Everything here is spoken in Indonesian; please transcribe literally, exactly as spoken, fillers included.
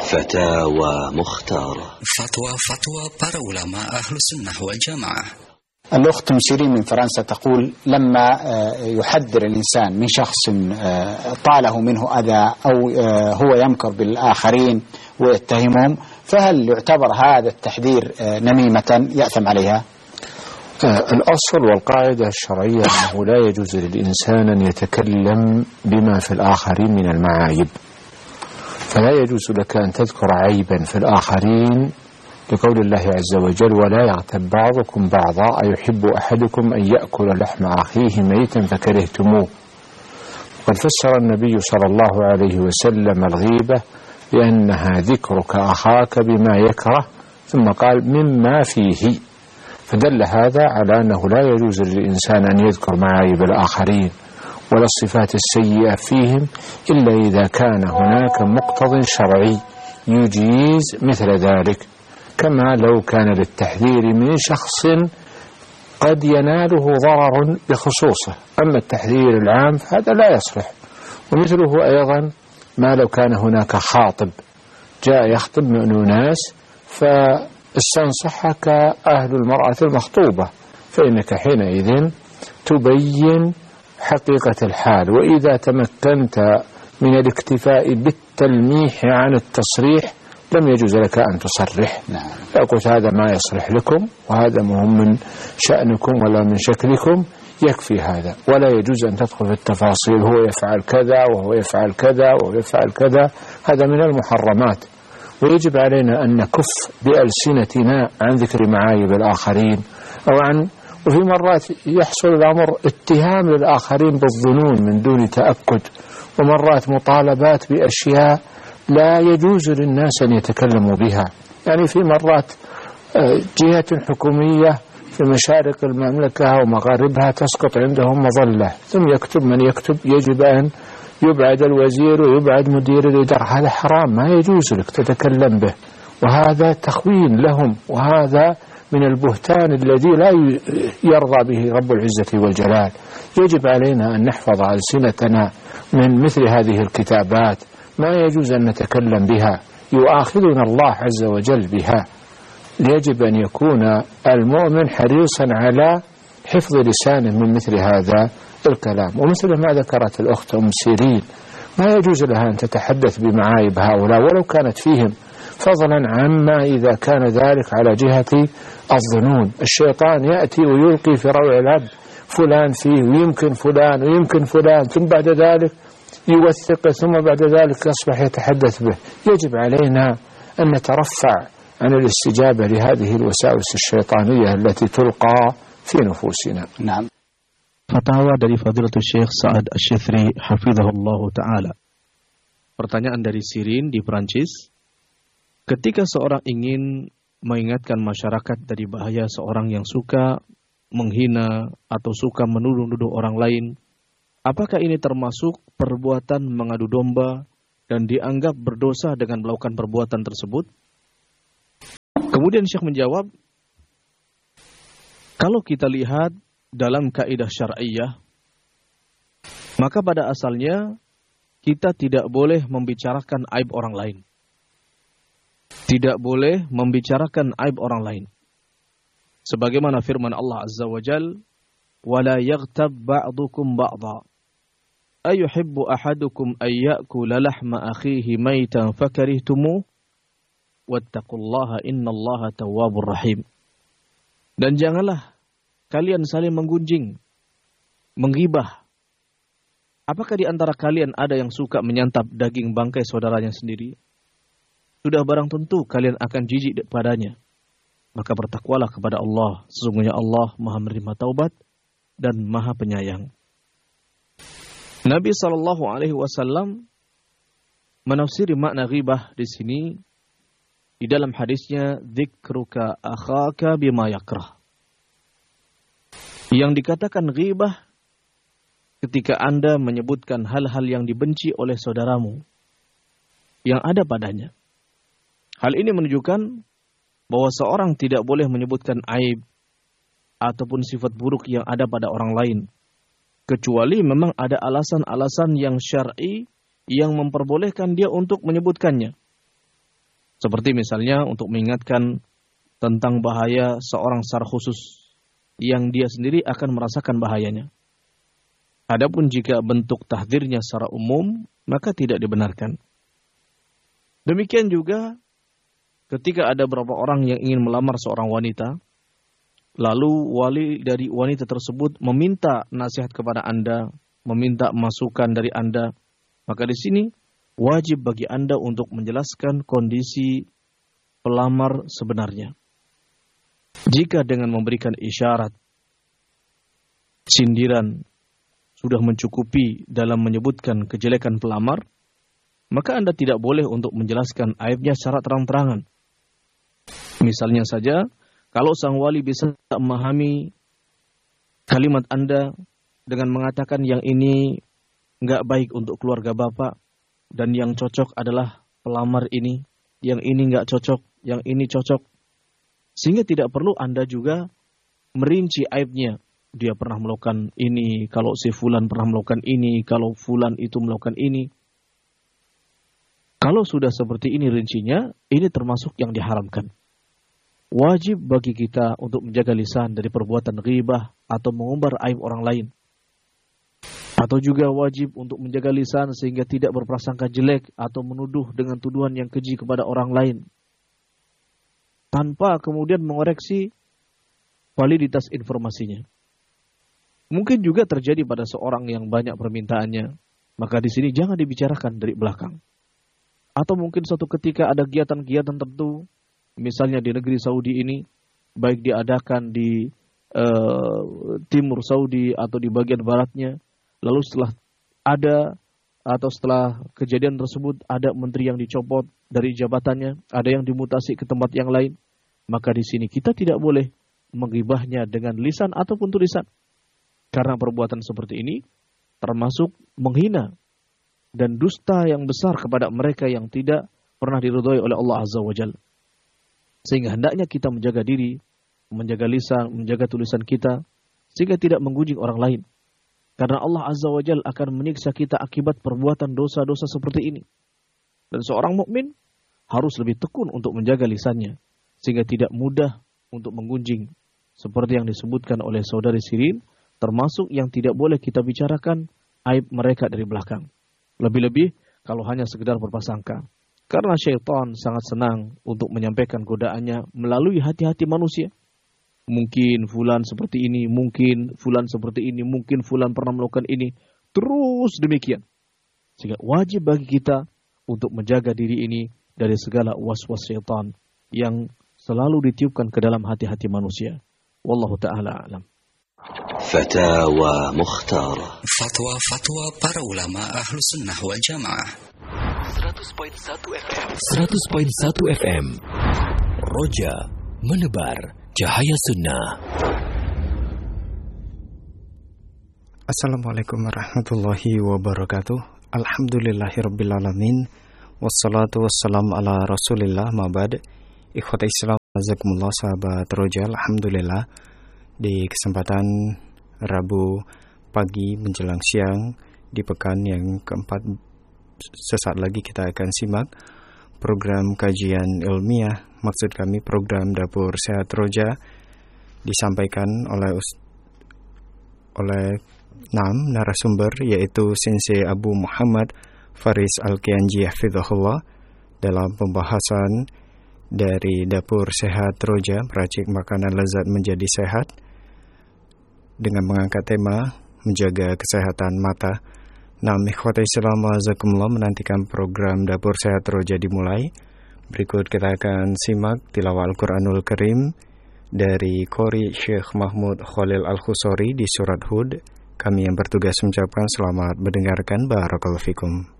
فتاوى مختارة. فتوى فتوى para ulama أهل السنة والجماعة. الأخت مسيرين من فرنسا تقول: لما يحذر الإنسان من شخص طاله منه أذى أو هو يمكر بالآخرين ويتهمهم، فهل يعتبر هذا التحذير نميمة يأثم عليها؟ الأصل والقاعدة الشرعية أنه لا يجوز للإنسان أن يتكلم بما في الآخرين من المعايب، فلا يجوز لك أن تذكر عيبا في الآخرين لقول الله عز وجل: ولا يغتب بعضكم بعضا أيحب أحدكم أن يأكل لحم أخيه ميتا فكرهتموه. وقد فسر النبي صلى الله عليه وسلم الغيبة بأنها ذكرك أخاك بما يكره، ثم قال: مما فيه. فدل هذا على أنه لا يجوز للإنسان أن يذكر معايب الآخرين ولا الصفات السيئة فيهم إلا إذا كان هناك مقتضى شرعي يجيز مثل ذلك، كما لو كان للتحذير من شخص قد يناله ضرر بخصوصه. أما التحذير العام فهذا لا يصلح. ومثله أيضا ما لو كان هناك خاطب جاء يخطب من أناس فاستنصحك أهل المرأة المخطوبة، فإنك حينئذ تبين حقيقة الحال. وإذا تمكنت من الاكتفاء بالتلميح عن التصريح لم يجوز لك أن تصرح. نعم. فقلت هذا ما يصلح لكم وهذا مهم من شأنكم ولا من شكلكم، يكفي هذا، ولا يجوز أن تدخل في التفاصيل: هو يفعل كذا وهو يفعل كذا وهو يفعل كذا. هذا من المحرمات، ويجب علينا أن نكف بألسنتنا عن ذكر معايب الآخرين أو عن وفي مرات يحصل الأمر اتهام للآخرين بالظنون من دون تأكد، ومرات مطالبات بأشياء لا يجوز للناس أن يتكلموا بها. يعني في مرات جهة حكومية في مشارق المملكة ومغاربها تسقط عندهم مظلة، ثم يكتب من يكتب يجب أن يبعد الوزير ويبعد مدير الإدارة. هذا حرام، ما يجوز لك تتكلم به، وهذا تخوين لهم، وهذا من البهتان الذي لا يرضى به رب العزة والجلال. يجب علينا أن نحفظ ألسنتنا من مثل هذه الكتابات، ما يجوز أن نتكلم بها، يؤاخذنا الله عز وجل بها. يجب أن يكون المؤمن حريصا على حفظ لسانه من مثل هذا الكلام. ومثل ما ذكرت الأخت أم سيرين، ما يجوز لها أن تتحدث بمعايب هؤلاء ولو كانت فيهم، فضلا عما إذا كان ذلك على جهة الظنون. الشيطان يأتي ويلقي في روع العبد: فلان فيه ويمكن فلان ويمكن فلان، ثم بعد ذلك يوثق، ثم بعد ذلك يصبح يتحدث به. يجب علينا أن نترفع عن الاستجابة لهذه الوساوس الشيطانية التي تلقى في نفوسنا. نعم. Fatwa dari Fadilatul Syekh Sa'ad Asy-Syithri hafizahullah ta'ala. Pertanyaan dari Sirin di Perancis. Ketika seorang ingin mengingatkan masyarakat dari bahaya seorang yang suka menghina atau suka menuduh-nuduh orang lain, apakah ini termasuk perbuatan mengadu domba dan dianggap berdosa dengan melakukan perbuatan tersebut? Kemudian Syekh menjawab, kalau kita lihat dalam kaidah syar'iyyah, maka pada asalnya kita tidak boleh membicarakan aib orang lain. Tidak boleh membicarakan aib orang lain. Sebagaimana firman Allah Azza wa Jal, وَلَا يَغْتَبْ بَعْضُكُمْ بَعْضًا أَيُحِبُّ أَحَدُكُمْ أَنْ يَأْكُلَ لَحْمَ أَخِيهِ مَيْتًا فَكَرِهْتُمُوهُ وَاتَّقُوا اللَّهَ إِنَّ اللَّهَ تَوَّابٌ رَحِيمٌ. Dan janganlah kalian saling menggunjing, menggibah. Apakah di antara kalian ada yang suka menyantap daging bangkai saudaranya sendiri? Sudah barang tentu kalian akan jijik padanya. Maka bertakwalah kepada Allah. Sesungguhnya Allah Maha menerima taubat dan Maha penyayang. Nabi Shallallahu Alaihi Wasallam menafsiri makna ghibah di sini di dalam hadisnya, dzikruka akhaka bima yakrah. Yang dikatakan ghibah ketika Anda menyebutkan hal-hal yang dibenci oleh saudaramu yang ada padanya. Hal ini menunjukkan bahwa seorang tidak boleh menyebutkan aib ataupun sifat buruk yang ada pada orang lain, kecuali memang ada alasan-alasan yang syar'i yang memperbolehkan dia untuk menyebutkannya. Seperti misalnya untuk mengingatkan tentang bahaya seorang secara khusus yang dia sendiri akan merasakan bahayanya. Adapun jika bentuk tahdzirnya secara umum, maka tidak dibenarkan. Demikian juga ketika ada beberapa orang yang ingin melamar seorang wanita, lalu wali dari wanita tersebut meminta nasihat kepada Anda, meminta masukan dari Anda, maka di sini wajib bagi Anda untuk menjelaskan kondisi pelamar sebenarnya. Jika dengan memberikan isyarat, sindiran sudah mencukupi dalam menyebutkan kejelekan pelamar, maka Anda tidak boleh untuk menjelaskan aibnya secara terang-terangan. Misalnya saja, kalau sang wali bisa memahami kalimat Anda dengan mengatakan yang ini nggak baik untuk keluarga Bapak, dan yang cocok adalah pelamar ini, yang ini nggak cocok, yang ini cocok. Sehingga tidak perlu Anda juga merinci aibnya. Dia pernah melakukan ini, kalau si fulan pernah melakukan ini, kalau fulan itu melakukan ini. Kalau sudah seperti ini rincinya, ini termasuk yang diharamkan. Wajib bagi kita untuk menjaga lisan dari perbuatan ghibah atau mengumbar aib orang lain. Atau juga wajib untuk menjaga lisan sehingga tidak berprasangka jelek atau menuduh dengan tuduhan yang keji kepada orang lain. Tanpa kemudian mengoreksi validitas informasinya. Mungkin juga terjadi pada seorang yang banyak permintaannya. Maka di sini jangan dibicarakan dari belakang. Atau mungkin suatu ketika ada kegiatan-kegiatan tertentu. Misalnya di negeri Saudi ini. Baik diadakan di uh, timur Saudi atau di bagian baratnya. Lalu setelah ada atau setelah kejadian tersebut ada menteri yang dicopot dari jabatannya, ada yang dimutasi ke tempat yang lain, maka di sini kita tidak boleh menggibahnya dengan lisan ataupun tulisan. Karena perbuatan seperti ini termasuk menghina dan dusta yang besar kepada mereka yang tidak pernah diridhoi oleh Allah Azza wa Jalla. Sehingga hendaknya kita menjaga diri, menjaga lisan, menjaga tulisan kita, sehingga tidak menggunjing orang lain. Karena Allah Azza wa Jalla akan menyiksa kita akibat perbuatan dosa-dosa seperti ini. Dan seorang mukmin harus lebih tekun untuk menjaga lisannya. Sehingga tidak mudah untuk menggunjing. Seperti yang disebutkan oleh saudari Sirin. Termasuk yang tidak boleh kita bicarakan aib mereka dari belakang. Lebih-lebih kalau hanya sekedar berprasangka. Karena syaitan sangat senang untuk menyampaikan godaannya melalui hati-hati manusia. Mungkin fulan seperti ini, mungkin fulan seperti ini, mungkin fulan pernah melakukan ini. Terus demikian. Sehingga wajib bagi kita untuk menjaga diri ini dari segala was-was syaitan yang selalu ditiupkan ke dalam hati-hati manusia. Wallahu ta'ala a'lam. Fatawa Mukhtara. Fatwa-fatwa para ulama ahlu sunnah wal jamaah. seratus koma satu F M. seratus koma satu F M. Roja menebar cahaya sunnah. Assalamualaikum warahmatullahi wabarakatuh. Alhamdulillahirabbil alamin. Wassalatu wassalamu ala Rasulillah ma'bad. Ikhwata Islam, jazakumullah sahabat Roja. Alhamdulillah di kesempatan Rabu pagi menjelang siang di pekan yang keempat, sesaat lagi kita akan simak program kajian ilmiah, maksud kami program Dapur Sehat Roja, disampaikan oleh oleh enam narasumber, yaitu Sensei Abu Muhammad Faris Al-Kianji hafizahullah, dalam pembahasan dari Dapur Sehat Roja, meracik makanan lezat menjadi sehat, dengan mengangkat tema menjaga kesehatan mata. Nah, ikhwata Islam jazakumullah, menantikan program Dapur Sehat Roja dimulai. Berikut kita akan simak tilawah Al-Quranul Karim dari Qori Syekh Mahmud Khalil Al-Khusori di surat Hud. Kami yang bertugas mengucapkan selamat mendengarkan. Barakallahu fikum.